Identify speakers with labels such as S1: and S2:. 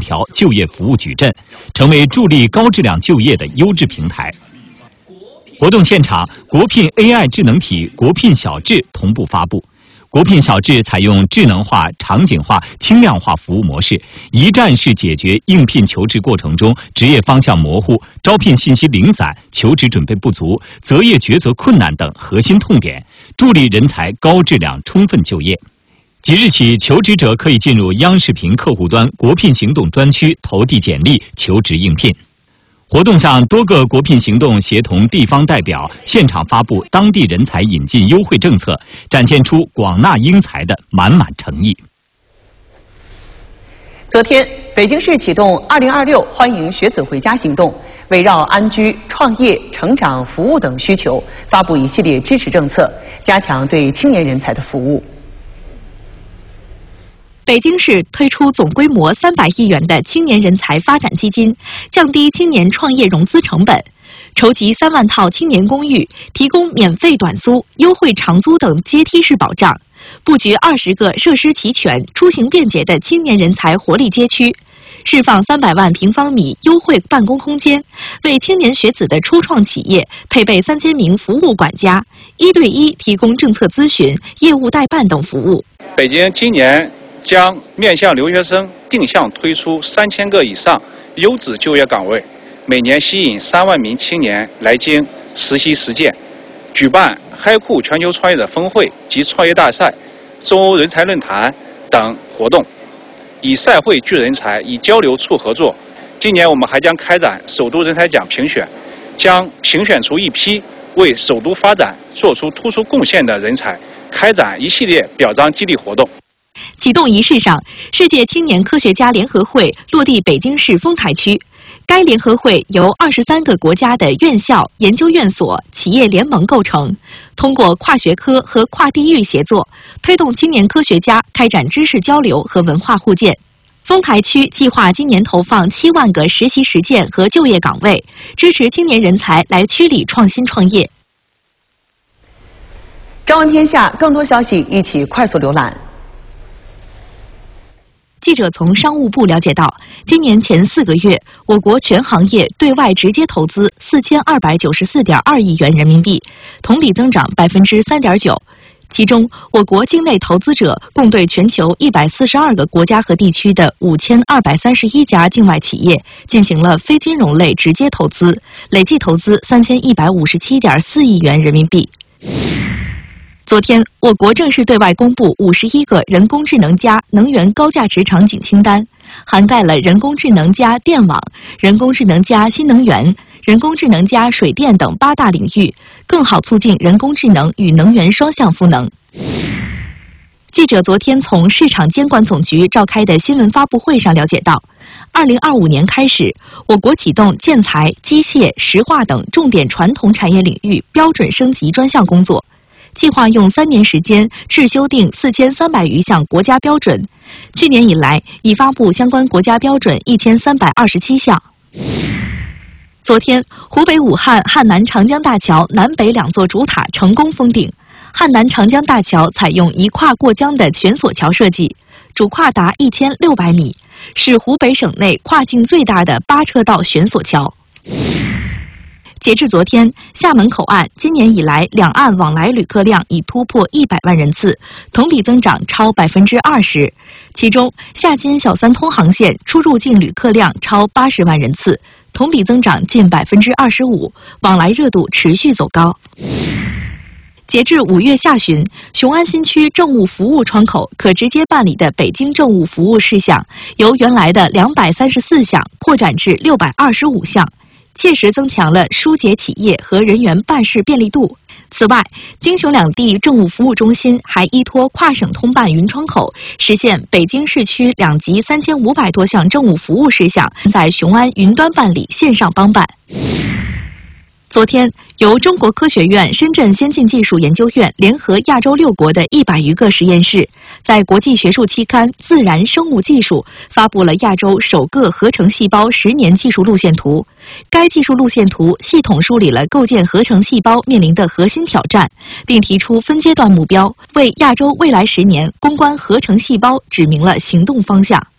S1: 条就业服务矩阵，成为助力高质量就业的优质平台。活动现场，国聘 AI 智能体国聘小智同步发布。国聘小智采用智能化、场景化、轻量化服务模式，一站式解决应聘求职过程中职业方向模糊、招聘信息零散、求职准备不足、择业抉择困难等核心痛点，助力人才高质量充分就业。即日起，求职者可以进入央视频客户端国聘行动专区投递简历求职应聘。活动上，多个国聘行动协同地方代表现场发布当地人才引进优惠政策，展现出广纳英才的满满诚意。
S2: 昨天，北京市启动2026欢迎学子回家行动，围绕安居、创业、成长、服务等需求，发布一系列支持政策，加强对青年人才的服务。
S3: 北京市推出总规模300亿元的青年人才发展基金，降低青年创业融资成本，筹集3万套青年公寓，提供免费短租、优惠长租等阶梯式保障，布局20个设施齐全、出行便捷的青年人才活力街区，释放300万平方米优惠办公空间，为青年学子的初创企业配备3000名服务管家，1对1提供政策咨询、业务代办等服务。
S4: 北京今年将面向留学生定向推出3000个以上优质就业岗位，每年吸引3万名青年来京实习实践，举办嗨酷全球创业者峰会及创业大赛、中欧人才论坛等活动，以赛会聚人才，以交流促合作。今年我们还将开展首都人才奖评选，将评选出一批为首都发展做出突出贡献的人才，开展一系列表彰激励活动。
S3: 启动仪式上，世界青年科学家联合会落地北京市丰台区。该联合会由23个国家的院校、研究院所、企业联盟构成，通过跨学科和跨地域协作，推动青年科学家开展知识交流和文化互鉴。丰台区计划今年投放7万个实习实践和就业岗位，支持青年人才来区里创新创业。
S2: 朝闻天下，更多消息一起快速浏览。
S3: 记者从商务部了解到，今年前4个月，我国全行业对外直接投资4294.2亿元人民币，同比增长3.9%。其中，我国境内投资者共对全球142个国家和地区的5231家境外企业进行了非金融类直接投资，累计投资3157.4亿元人民币。昨天，我国正式对外公布51个人工智能加能源高价值场景清单，涵盖了人工智能加电网、人工智能加新能源、人工智能加水电等8大领域，更好促进人工智能与能源双向赋能。记者昨天从市场监管总局召开的新闻发布会上了解到，2025年开始，我国启动建材、机械、石化等重点传统产业领域标准升级专项工作。计划用3年时间制修订4300余项国家标准，去年以来已发布相关国家标准1327项。昨天，湖北武汉汉南长江大桥南北2座主塔成功封顶。汉南长江大桥采用一跨过江的全索桥设计，主跨达1600米，是湖北省内跨境最大的8车道悬索桥。截至昨天，厦门口岸今年以来两岸往来旅客量已突破100万人次，同比增长超20%。其中，厦金小三通航线出入境旅客量超80万人次，同比增长近25%，往来热度持续走高。截至5月下旬，雄安新区政务服务窗口可直接办理的北京政务服务事项，由原来的234项扩展至625项。切实增强了疏解企业和人员办事便利度。此外，京雄两地政务服务中心还依托跨省通办云窗口，实现北京市区2级3500多项政务服务事项在雄安云端办理，线上帮办。昨天，由中国科学院深圳先进技术研究院联合亚洲6国的100余个实验室，在国际学术期刊《自然生物技术》发布了亚洲首个合成细胞10年技术路线图。该技术路线图系统梳理了构建合成细胞面临的核心挑战，并提出分阶段目标，为亚洲未来10年攻关合成细胞指明了行动方向。